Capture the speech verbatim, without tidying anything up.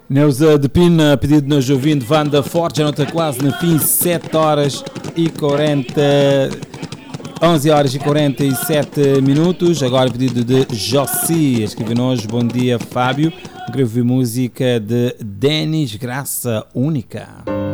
Neuza de Pina, pedido nos ouvindo, Vanda Forte, já não está quase no fim, sete horas e quarenta, onze horas e quarenta e sete minutos. Agora pedido de Jossi, escreve-nos, bom dia Fábio, queria ouvir música de Denis Graça Única.